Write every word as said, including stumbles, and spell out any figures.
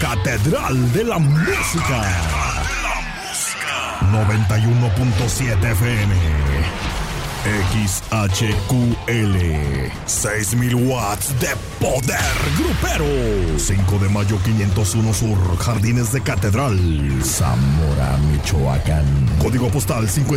Catedral de la Música. noventa y uno punto siete F M. X H Q L. seis mil watts de poder grupero. cinco de mayo quinientos uno Sur, Jardines de Catedral, Zamora, Michoacán. Código postal cincuenta.